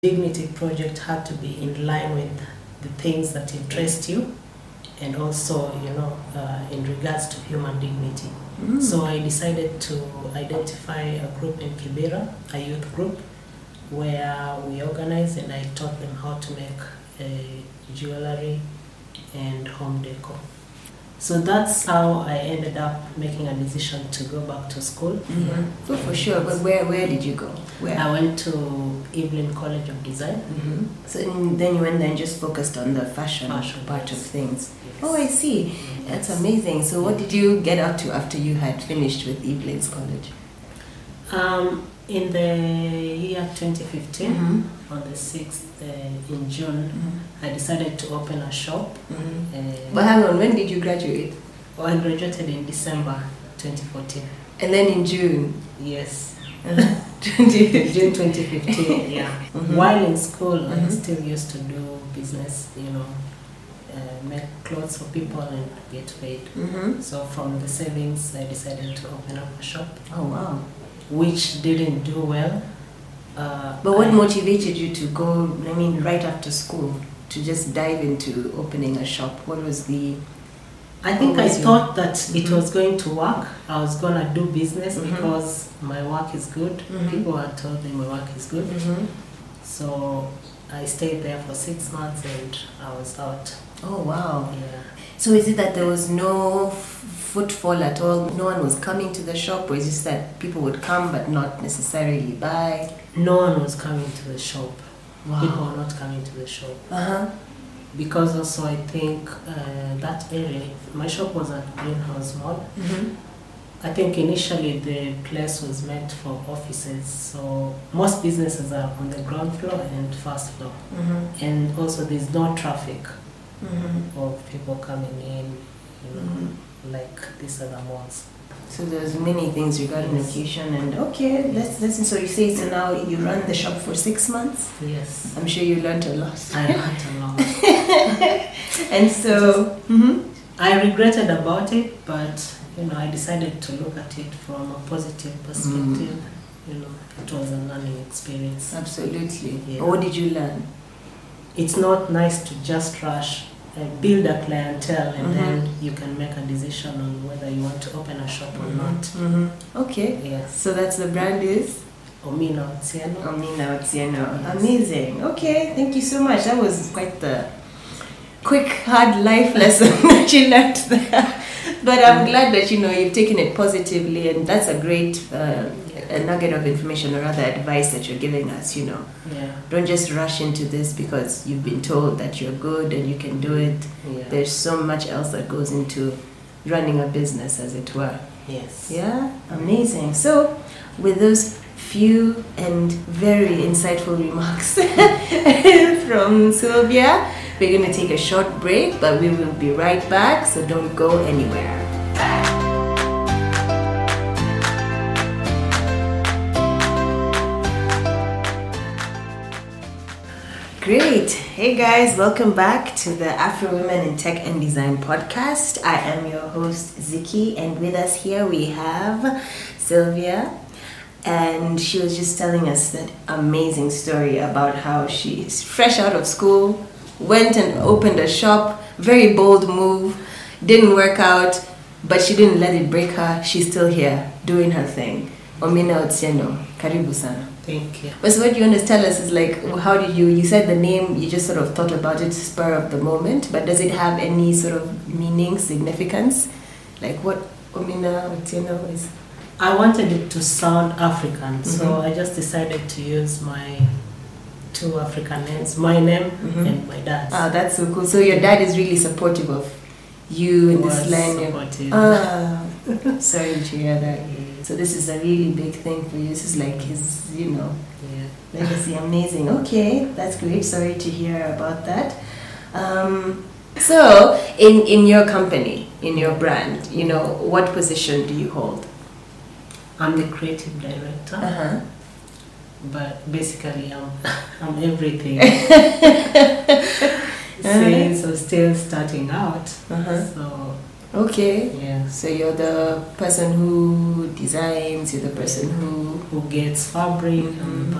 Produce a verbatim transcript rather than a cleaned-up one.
Dignity project had to be in line with the things that interest you, and also, you know, uh, in regards to human dignity. Mm. So I decided to identify a group in Kibera, a youth group, where we organized and I taught them how to make a jewelry and home decor. So that's how I ended up making a decision to go back to school. Mm-hmm. Oh, for sure. But where where did you go? Where? I went to Evelyn College of Design. Mm-hmm. So then you went there and just focused on the fashion, fashion part yes. of things. Yes. Oh, I see. Yes. That's amazing. So what did you get up to after you had finished with Evelyn's College? Um, in the year twenty fifteen, mm-hmm. on the sixth uh, in June, mm-hmm. I decided to open a shop. Mm-hmm. Uh, but hang on, when did you graduate? Well, I graduated in December twenty fourteen. And then in June? Yes. Uh-huh. June twenty fifteen, yeah. Mm-hmm. While in school, mm-hmm. I still used to do business, you know, uh, make clothes for people and get paid. Mm-hmm. So from the savings, I decided to open up a shop. Oh, wow. Which didn't do well. Uh, but what I, motivated you to go, I mean, right after school, to just dive into opening a shop? What was the... I think I thought that mm-hmm. it was going to work. I was going to do business mm-hmm. because my work is good. Mm-hmm. People had told me my work is good. Mm-hmm. So I stayed there for six months and I was out. Oh, wow. Yeah. So is it that there was no f- footfall at all? No one was coming to the shop? Or is it that people would come but not necessarily buy? No one was coming to the shop. Wow. People were not coming to the shop. Uh-huh. Because also I think uh, that area, my shop was at Greenhouse Mall. Mm-hmm. I think initially the place was meant for offices, so most businesses are on the ground floor and first floor. Mm-hmm. And also there's no traffic mm-hmm. of people coming in, you know, mm-hmm. like these other malls. So there's many things regarding yes. location and okay, let's listen. So you say so now you run the shop for six months? Yes. I'm sure you learned a lot. I learned a lot. And so mm-hmm. I regretted about it, but you know, I decided to look at it from a positive perspective. Mm. You know, it was a learning experience. Absolutely. Yeah. What did you learn? It's not nice to just rush. Uh, build a clientele and mm-hmm. then you can make a decision on whether you want to open a shop or mm-hmm. not. Mm-hmm. Okay. Yes. So that's the brand is? Omina Otieno. Omina Otieno. Yes. Amazing. Okay. Thank you so much. That was quite the quick, hard life lesson that you learned there. But I'm mm-hmm. glad that, you know, you've taken it positively, and that's a great uh, a nugget of information or rather advice that you're giving us, you know. Yeah. Don't just rush into this because you've been told that you're good and you can do it. Yeah. There's so much else that goes into running a business, as it were. Yes. Yeah? Amazing. So, with those few and very insightful remarks from Sylvia, we're going to take a short break, but we will be right back, so don't go anywhere. Great. Hey guys, welcome back to the Afro Women in Tech and Design podcast. I am your host, Ziki, and with us here we have Sylvia. And she was just telling us that amazing story about how she's fresh out of school, went and opened a shop, very bold move, didn't work out, but she didn't let it break her. She's still here, doing her thing. Omina Otieno, karibu sana. Thank you. But so what you want to tell us is like, how did you, you said the name, you just sort of thought about it spur of the moment, but does it have any sort of meaning, significance? Like what Omina Otieno is? I wanted it to sound African, mm-hmm. so I just decided to use my two African names, my name mm-hmm. and my dad's. Ah, that's so cool. So your dad is really supportive of you in this line. Supportive. Ah, sorry to hear that. So this is a really big thing for you. This is like his, you know, yeah. legacy. Amazing. Okay, that's great. Sorry to hear about that. Um, so in, in your company, in your brand, you know, what position do you hold? I'm the creative director. Uh-huh. But basically I'm, I'm everything. Since I'm still starting out. Uh-huh. So okay. Yeah. So you're the person who designs, you're the person who who gets fabric, mm-hmm. I'm the